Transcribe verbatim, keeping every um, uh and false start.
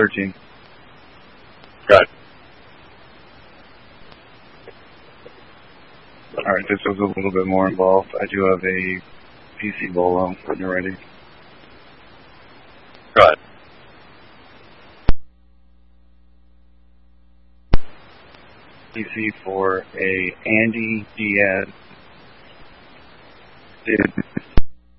thirteen. Got it. Alright, this was a little bit more involved. I do have a P C Bolo when you're ready. Go ahead. P C for a Andy Diaz. Did